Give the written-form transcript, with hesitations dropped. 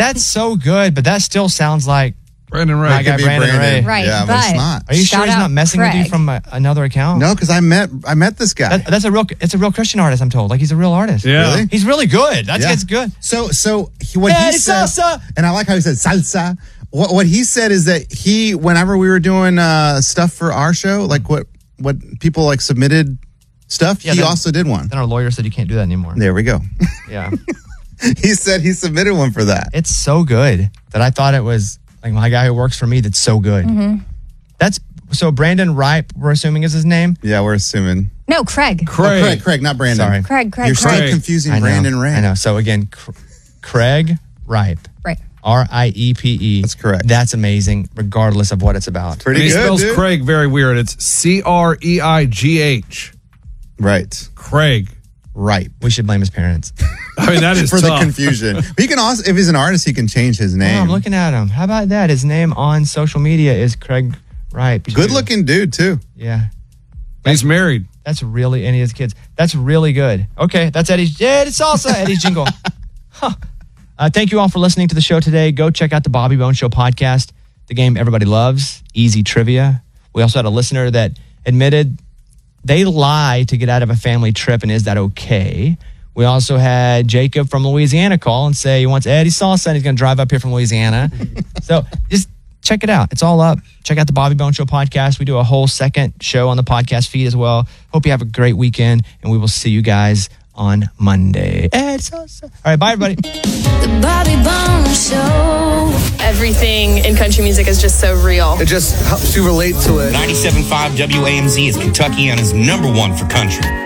That's so good, but that still sounds like Brandon Ray. my guy Brandon Ray. Right, Yeah, but it's not. Are you sure Shout he's out not messing with you Craig. from another account? No, because I met this guy. It's a real Christian artist, I'm told. Like, he's a real artist. Yeah. Really? He's really good. That's good. So what he said, salsa. and I like how he said salsa. What he said is that whenever we were doing stuff for our show, like what people like submitted stuff, he also did one. Then our lawyer said you can't do that anymore. There we go. Yeah. He said he submitted one for that. It's so good that I thought it was like my guy who works for me that's so good. That's so Brandon Ripe, we're assuming is his name. Yeah, we're assuming. No, Craig. Craig, not Brandon. Sorry. Craig. You're still confusing I know, Brandon Ray. I know. So again, Craig Ripe. Right. RIEPE. That's correct. That's amazing, regardless of what it's about. Pretty And he good, spells dude. Craig very weird. It's CREIGH. Right. Craig. Right. We should blame his parents. I mean, that is For tough. the confusion. But he can also, if he's an artist, he can change his Oh, name. I'm looking at him. How about that? His name on social media is Craig Ripe. Good looking dude, too. Yeah. He's married. That's really, and he has kids. That's really good. Okay, that's Eddie's salsa, Eddie's jingle. Huh. Thank you all for listening to the show today. Go check out the Bobby Bones Show podcast, the game everybody loves, easy trivia. We also had a listener that admitted they lie to get out of a family trip, and is that okay? We also had Jacob from Louisiana call and say he wants Eddie's salsa and he's going to drive up here from Louisiana. So just check it out. It's all up. Check out the Bobby Bones Show podcast. We do a whole second show on the podcast feed as well. Hope you have a great weekend, and we will see you guys on Monday. All right, bye, everybody. The Bobby Bones Show. Everything in country music is just so real. It just helps you relate to it. 97.5 WAMZ is Kentuckiana's #1 for country.